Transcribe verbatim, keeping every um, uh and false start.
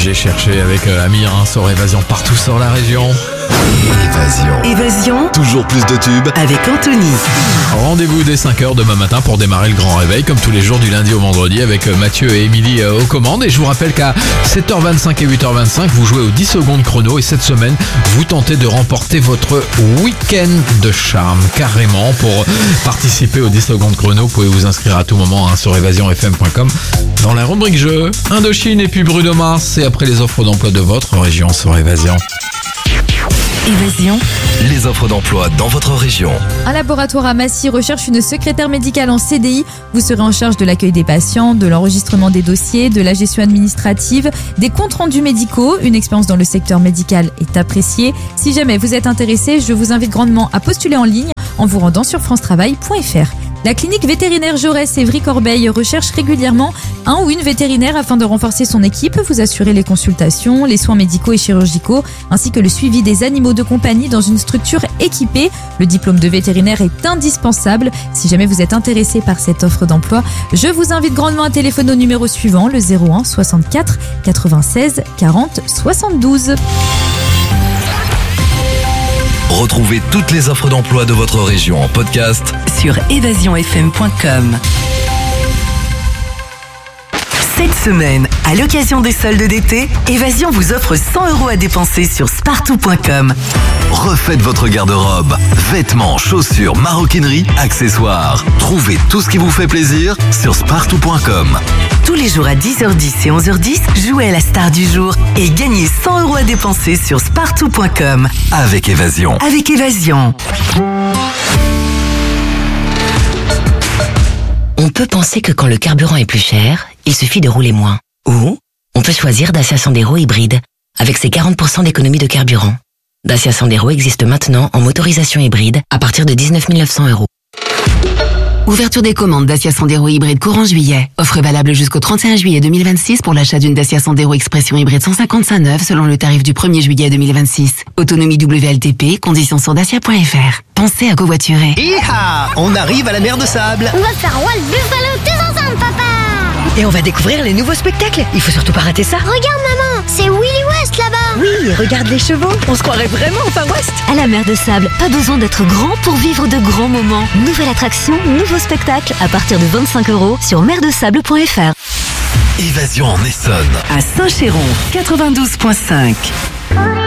J'ai cherché avec euh, Amir hein, sur Évasion partout sur la région. Évasion. Évasion. Toujours plus de tubes. Avec Anthony. Rendez-vous dès cinq heures demain matin pour démarrer le grand réveil, comme tous les jours du lundi au vendredi, avec Mathieu et Émilie euh, aux commandes. Et je vous rappelle qu'à sept heures vingt-cinq et huit heures vingt-cinq, vous jouez aux dix secondes chrono. Et cette semaine, vous tentez de remporter votre week-end de charme. Carrément, pour participer aux dix secondes chrono, vous pouvez vous inscrire à tout moment hein, sur évasion f m point com. Dans la rubrique jeu, Indochine et puis Bruno Mars. Et après les offres d'emploi de votre région sur Évasion. Évasion. Les offres d'emploi dans votre région. Un laboratoire à Massy recherche une secrétaire médicale en C D I. Vous serez en charge de l'accueil des patients, de l'enregistrement des dossiers, de la gestion administrative, des comptes rendus médicaux. Une expérience dans le secteur médical est appréciée. Si jamais vous êtes intéressé, je vous invite grandement à postuler en ligne en vous rendant sur france travail point f r. La clinique vétérinaire Jaurès Évry-Corbeil recherche régulièrement un ou une vétérinaire afin de renforcer son équipe. Vous assurez les consultations, les soins médicaux et chirurgicaux, ainsi que le suivi des animaux de compagnie dans une structure équipée. Le diplôme de vétérinaire est indispensable. Si jamais vous êtes intéressé par cette offre d'emploi, je vous invite grandement à téléphoner au numéro suivant, le zéro un soixante-quatre quatre-vingt-seize quarante soixante-douze. Retrouvez toutes les offres d'emploi de votre région en podcast Sur évasion f m point com. Cette semaine, à l'occasion des soldes d'été, Évasion vous offre cent euros à dépenser sur spartou point com. Refaites votre garde-robe. Vêtements, chaussures, maroquinerie, accessoires. Trouvez tout ce qui vous fait plaisir sur spartou point com. Tous les jours à dix heures dix et onze heures dix, jouez à la star du jour et gagnez cent euros à dépenser sur spartou point com. Avec Évasion. Avec Évasion. On peut penser que quand le carburant est plus cher, il suffit de rouler moins. Ou on peut choisir Dacia Sandero hybride, avec ses quarante pour cent d'économie de carburant. Dacia Sandero existe maintenant en motorisation hybride à partir de dix-neuf mille neuf cents euros. Ouverture des commandes Dacia Sandero hybride courant juillet. Offre valable jusqu'au trente et un juillet deux mille vingt-six pour l'achat d'une Dacia Sandero Expression hybride cent cinquante-cinq neuve selon le tarif du premier juillet deux mille vingt-six. Autonomie W L T P, conditions sur dacia point f r. Pensez à covoiturer. Hi-ha! On arrive à la mer de Sable. On va faire Walt Buffalo tous ensemble, papa! Et on va découvrir les nouveaux spectacles. Il faut surtout pas rater ça. Regarde, maman, c'est Willy West là-bas. Oui, et regarde les chevaux. On se croirait vraiment au Far West. À la mer de Sable, pas besoin d'être grand pour vivre de grands moments. Nouvelle attraction, nouveau spectacle à partir de vingt-cinq euros sur mer de sable point f r. Évasion en Essonne. À Saint-Chéron, quatre-vingt-douze point cinq.